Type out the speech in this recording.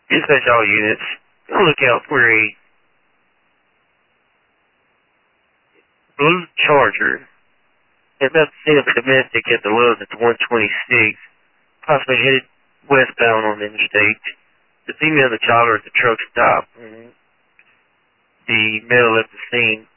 Dispatch all units. Go look out for a blue Charger. It's about to set up a domestic at the Lowe's at the 126, possibly headed westbound on the interstate. The female and the child are at the truck stop. The male left the scene.